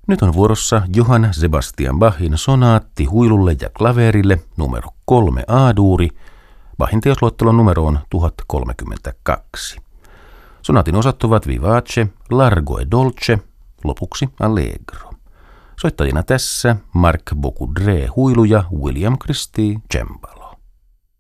Nyt on vuorossa Johann Sebastian Bachin sonaatti huilulle ja klaverille numero 3 A-duuri. Bachin teosluettelon numero on 1032. Sonaatin osat ovat vivace, largo e dolce, lopuksi allegro. Soittajina tässä Marc Bocoudre huilu ja William Christie cembalo.